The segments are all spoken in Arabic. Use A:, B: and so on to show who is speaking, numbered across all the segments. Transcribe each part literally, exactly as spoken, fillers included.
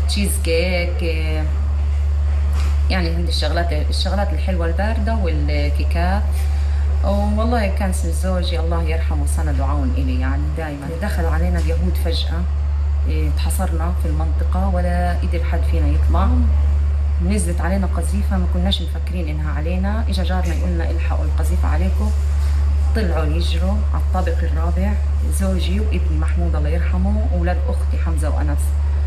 A: تشيز كيك، يعني عندي الشغلات الشغلات الحلوة الباردة والكيكات. والله كان زوجي الله يرحمه سند وعون إلي، يعني دائما دخل علينا اليهود فجأة، تحصرنا في المنطقة ولا قدر حد فينا يطلع. نزلت علينا قذيفة ما كناش مفكرين إنها علينا، إجا جارنا يقول لنا الحقوا القذيفة عليكم. طلعوا يجروا على الطابق الرابع زوجي وابني محمود الله يرحمه وولاد أختي حمزة وأنس.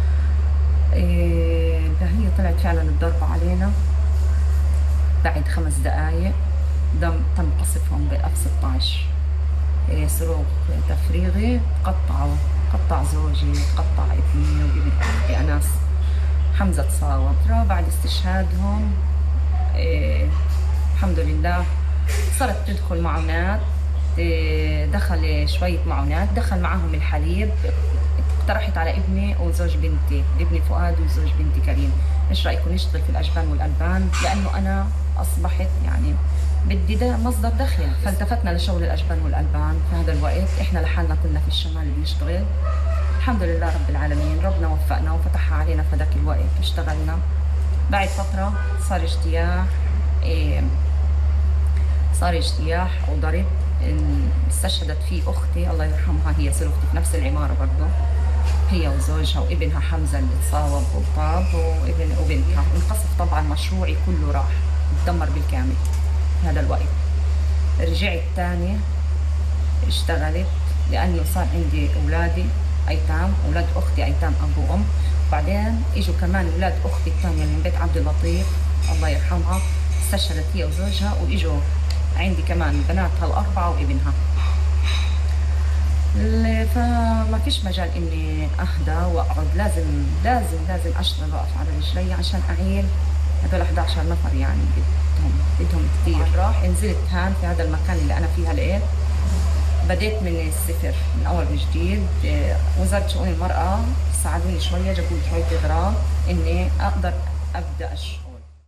A: إيه هي طلعت فعلا الضربة علينا. بعد خمس دقايق دم تم قصفهم بإف ستة عشر. إيه صاروخ تفريغي قطعوا قطع زوجي، قطع ابني وابن أختي أنس. حمزة تصاوب بعد استشهادهم. إيه الحمد لله صارت تدخل معونات، إيه دخل شوية معونات، دخل معهم الحليب. اقترحت على ابني وزوج بنتي، ابني فؤاد وزوج بنتي كريم، ايش رايكم نشتغل في الاجبان والالبان، لانه انا اصبحت يعني بدي ده مصدر دخل. فالتفتنا لشغل الاجبان والالبان. في هذا الوقت احنا لحالنا كنا في الشمال بنشتغل. الحمد لله رب العالمين ربنا وفقنا وفتحها علينا في ذاك الوقت، اشتغلنا. بعد فتره صار اجتياح، إيه صار اجتياح وضرب. استشهدت فيه اختي الله يرحمها، هي صار اختي في نفس العماره برضه، هي وزوجها وابنها حمزه اللي تصاوب وطاب، وابن وبنتها. انقصف طبعا مشروعي كله، راح اتدمر بالكامل في هذا الوقت. رجعت تاني اشتغلت لانه صار عندي اولادي ايتام، اولاد اختي ايتام اب وام. بعدين اجوا كمان اولاد اختي الثانيه من بيت عبد اللطيف الله يرحمها، استشهدت هي وزوجها، واجوا عندي كمان بناتها الاربعه وابنها. فما فيش مجال اني اهدى واقعد، لازم لازم لازم اشتغل واقف على رجلي عشان اعيل هذول احد عشر نفر، يعني بدهم بدهم كثير. راح نزلت هان في هذا المكان اللي انا فيه هالقيت، بديت من الصفر من اول وجديد. وزاره شؤون المراه ساعدوني شويه، جابوا لي شويه اغراض اني اقدر ابدا الشغل.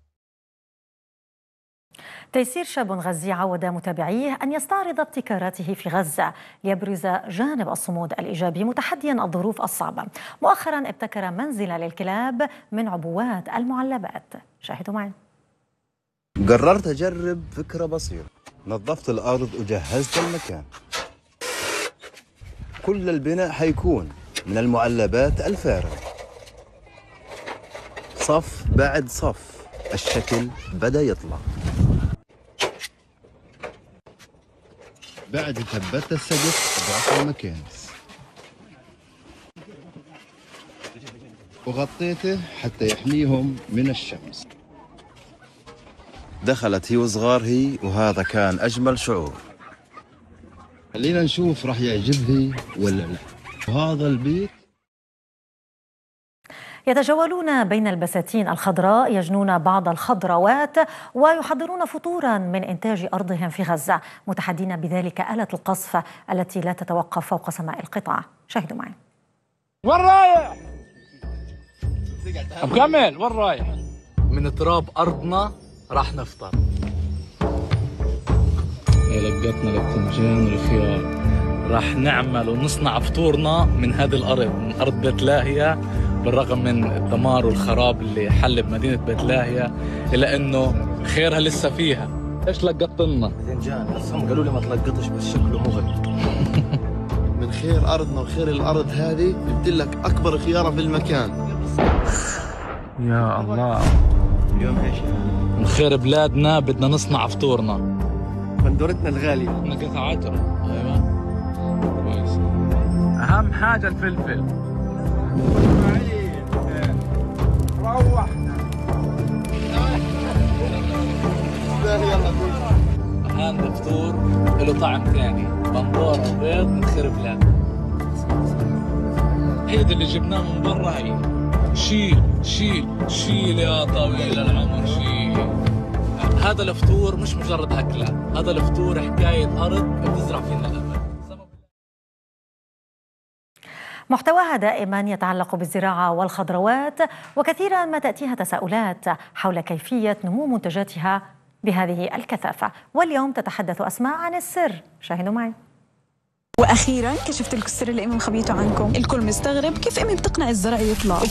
B: تيسير شاب غزي عود متابعيه أن يستعرض ابتكاراته في غزة ليبرز جانب الصمود الإيجابي متحديا الظروف الصعبة. مؤخرا ابتكر منزلا للكلاب من عبوات المعلبات، شاهدوا معي.
C: قررت أجرب فكرة بسيطة، نظفت الأرض وجهزت المكان. كل البناء حيكون من المعلبات الفارغة، صف بعد صف الشكل بدأ يطلع. بعد ثبت السقف ضعف المكانس وغطيته حتى يحميهم من الشمس. دخلت هي وصغار هي، وهذا كان أجمل شعور. خلينا نشوف راح يعجبه ولا لا. وهذا البيت.
B: يتجولون بين البساتين الخضراء، يجنون بعض الخضروات ويحضرون فطورا من إنتاج أرضهم في غزة، متحدين بذلك آلة القصف التي لا تتوقف فوق سماء القطاع. شاهدوا معي.
D: وين رايح؟ مكمل. وين رايح؟ من تراب أرضنا راح نفطر. لقطنا البتنجان والخيار، راح نعمل ونصنع فطورنا من هذه الأرض، من أرض بيت لاهية. بالرغم من الدمار والخراب اللي حل بمدينة بيت لاهية، إلا إنه خيرها لسه فيها. إيش لقطت لنا؟
C: بتنجان، بس هم قالوا لي ما تلقطش، بس شكله مغري. من خير أرضنا وخير الأرض هذه بتدلك أكبر خيارة في المكان.
D: يا الله.
C: اليوم إيش؟
D: من خير بلادنا بدنا نصنع فطورنا.
C: بندورتنا الغالية.
D: قطعته. أيوة. كويس. أهم حاجة الفلفل. روحنا. هان الفطور له طعم ثاني، بندورة بيض من خير بلاد. هيدا اللي جبناه من برا، هي شيل شيل شيل يا طويل العمر شيل. هذا الفطور مش مجرد أكلة، هذا الفطور حكاية أرض بتزرع فينا الأمل.
B: محتواها دائما يتعلق بالزراعة والخضروات، وكثيرا ما تأتيها تساؤلات حول كيفية نمو منتجاتها بهذه الكثافة. واليوم تتحدث أسماء عن السر، شاهدوا معي.
E: واخيرا كشفت لكم السر اللي امي مخبيته عنكم. الكل مستغرب كيف امي بتقنع الزرع يطلع.